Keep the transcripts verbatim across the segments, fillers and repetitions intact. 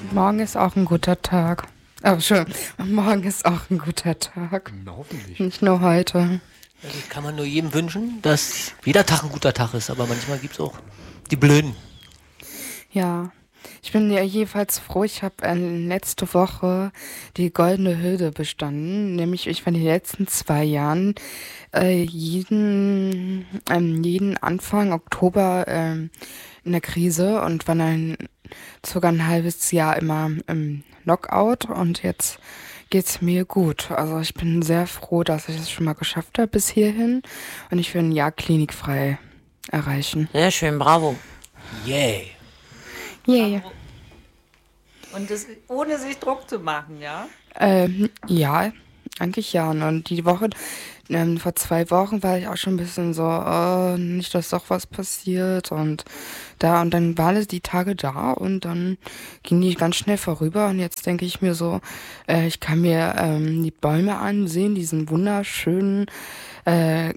Morgen ist auch ein guter Tag. Oh, schön. Morgen ist auch ein guter Tag. Na, hoffentlich. Nicht nur heute. Das kann man nur jedem wünschen, dass jeder Tag ein guter Tag ist, aber manchmal gibt es auch die Blöden. Ja, ich bin ja jedenfalls froh, ich habe äh, letzte Woche die Goldene Hürde bestanden. Nämlich, ich war in den letzten zwei Jahren äh, jeden, ähm, jeden Anfang Oktober ähm, in der Krise und war dann sogar ein halbes Jahr immer im Knockout und jetzt geht's mir gut. Also ich bin sehr froh, dass ich es schon mal geschafft habe bis hierhin und ich will ein Jahr klinikfrei erreichen. Sehr schön, bravo. Yay. Yay. Und das ohne sich Druck zu machen, ja? Ähm, ja, eigentlich ja. Und die Woche, ähm, vor zwei Wochen war ich auch schon ein bisschen so, äh, nicht, dass doch was passiert und da und dann waren es die Tage da und dann ging die ganz schnell vorüber und jetzt denke ich mir so, äh, ich kann mir ähm, die Bäume ansehen, diesen wunderschönen äh,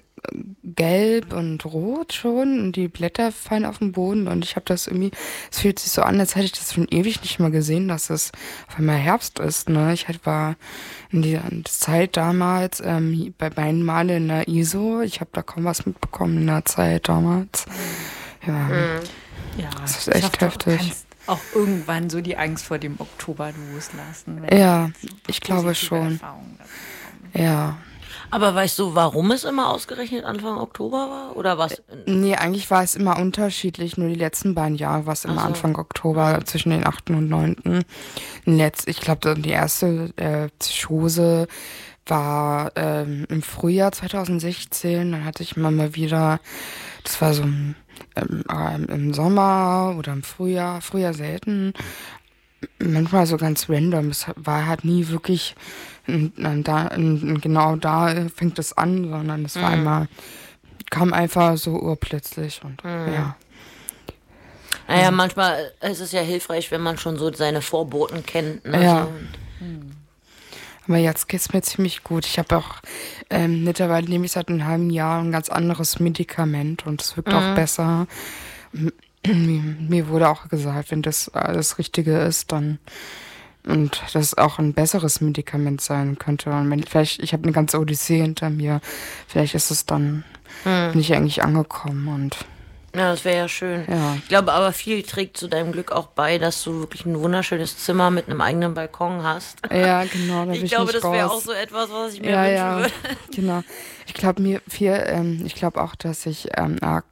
gelb und rot schon und die Blätter fallen auf den Boden und ich habe das irgendwie, es fühlt sich so an, als hätte ich das schon ewig nicht mehr gesehen, dass es auf einmal Herbst ist, ne? Ich halt war in dieser Zeit damals ähm, bei beiden Male in der I S O, ich habe da kaum was mitbekommen in der Zeit damals. Ja, Mhm. Ja, das ist ich echt hoffe, du heftig. kannst auch irgendwann so die Angst vor dem Oktober loslassen. wenn Ja, du jetzt ich glaube positive schon. Erfahrungen dazu kommen. Ja. Aber weißt du, warum es immer ausgerechnet Anfang Oktober war? Oder was? Nee, eigentlich war es immer unterschiedlich. Nur die letzten beiden Jahre war es immer Ach so. Anfang Oktober, zwischen den achten und neunten Letzt, ich glaube, die erste äh, Psychose war ähm, im Frühjahr zweitausendsechzehn. Dann hatte ich immer mal wieder, das war so im, ähm, ähm, im Sommer oder im Frühjahr, Frühjahr selten. Manchmal so ganz random. Es war halt nie wirklich n- n- da, n- genau da äh, fängt es an, sondern es war Mhm. einmal, kam einfach so urplötzlich und Mhm. ja. Naja, manchmal ist es ja hilfreich, wenn man schon so seine Vorboten kennt. Ne? Ja. So. Aber jetzt geht's mir ziemlich gut. Ich habe auch ähm, mittlerweile nehme ich seit einem halben Jahr ein ganz anderes Medikament und es wirkt auch besser. M- Mir wurde auch gesagt, wenn das äh, das Richtige ist, dann und das auch ein besseres Medikament sein könnte. Und wenn vielleicht, ich habe eine ganze Odyssee hinter mir, vielleicht ist es dann, bin ich eigentlich angekommen und Ja, das wäre ja schön. ja. Ich glaube aber, viel trägt zu deinem Glück auch bei, dass du wirklich ein wunderschönes Zimmer mit einem eigenen Balkon hast. Ja, genau, da will Ich ich glaube, nicht das wäre raus. auch so etwas, was ich mir Ja, wünschen ja, würde. genau. Ich glaube mir viel, ähm, ich glaube auch, dass ich ähm, arg,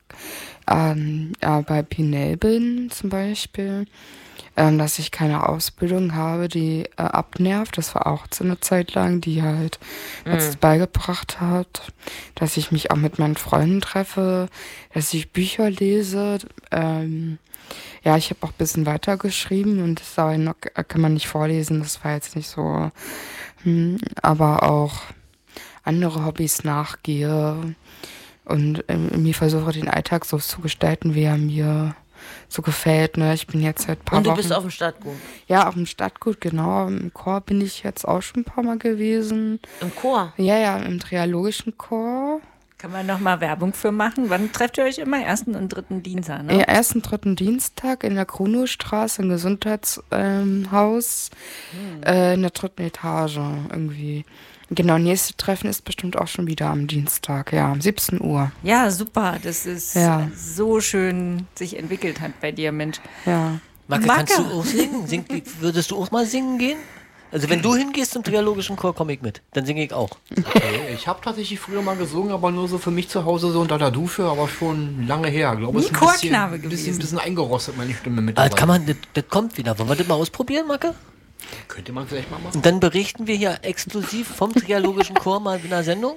ähm, äh, bei Pinel bin zum Beispiel, ähm, dass ich keine Ausbildung habe, die äh, abnervt. Das war auch so eine Zeit lang, die halt jetzt beigebracht hat, dass ich mich auch mit meinen Freunden treffe, dass ich Bücher lese. Ähm, ja, ich habe auch ein bisschen weitergeschrieben und das aber noch, kann man nicht vorlesen, das war jetzt nicht so, hm, aber auch andere Hobbys nachgehe und ähm, mir versuche, den Alltag so zu gestalten, wie er mir so gefällt. Ne? Ich bin jetzt seit ein paar Und du Wochen... bist auf dem Stadtgut. Ja, auf dem Stadtgut, genau. Im Chor bin ich jetzt auch schon ein paar Mal gewesen. Im Chor. Ja, ja, im triologischen Chor. Kann man noch mal Werbung für machen? Wann trefft ihr euch immer? Ersten und dritten Dienstag, ne? Ja, ersten, dritten Dienstag in der Kronowstraße im Gesundheitshaus ähm, Haus, äh, in der dritten Etage irgendwie. Genau, nächste Treffen ist bestimmt auch schon wieder am Dienstag, ja, um siebzehn Uhr. Ja, super. Das ist Ja. so schön sich entwickelt hat bei dir, Mensch. Ja. Marke, Marke. kannst du auch singen? Sing, würdest du auch mal singen gehen? Also wenn du hingehst zum triologischen Chor, komme ich mit. Dann singe ich auch. Okay, ich habe tatsächlich früher mal gesungen, aber nur so für mich zu Hause so unter der Dusche, aber schon lange her. Ich glaube, Nie es ist ein Chorknabe bisschen, bisschen, gewesen. bisschen eingerostet, meine Stimme Aber mittlerweile. das kann man, das, das kommt wieder. Wollen wir das mal ausprobieren, Marke? Könnte man vielleicht mal machen. Und dann berichten wir hier exklusiv vom triologischen Chor mal in einer Sendung.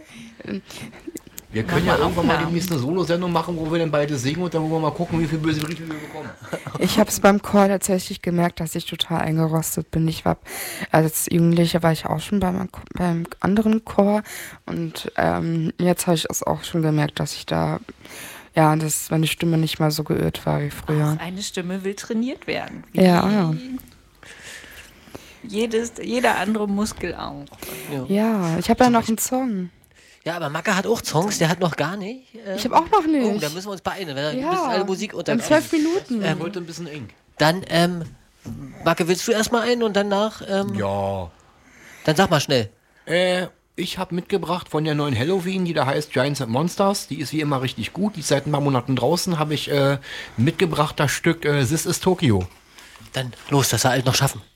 Wir können ja irgendwann mal Aufnahmen. demnächst eine Solo-Sendung machen, wo wir dann beide singen und dann wollen wir mal gucken, wie viel böse Briefe wir bekommen. Ich habe es beim Chor tatsächlich gemerkt, dass ich total eingerostet bin. Ich war, als Jugendliche war ich auch schon beim, beim anderen Chor und ähm, jetzt habe ich es auch schon gemerkt, dass ich da, ja, dass meine Stimme nicht mal so geirrt war wie früher. Auch eine Stimme will trainiert werden. Ja, ja. Jedes, jeder andere Muskel auch. Ja, ich habe ja noch einen Song. Ja, aber Macke hat auch Songs, der hat noch gar nicht. Ähm, Ich habe auch noch nicht. Oh, da müssen wir uns beeilen. Wenn ja, ja. alle Musik in untergehen. zwölf Minuten. Ähm, heute ein bisschen eng. Dann ähm, Marke, willst du erstmal einen und danach? Ähm, Ja. Dann sag mal schnell. Äh, ich habe mitgebracht von der neuen Halloween, die da heißt Giants and Monsters. Die ist wie immer richtig gut. Die ist seit ein paar Monaten draußen. Habe ich äh, mitgebracht das Stück äh, This is Tokyo. Dann los, das wir halt noch schaffen.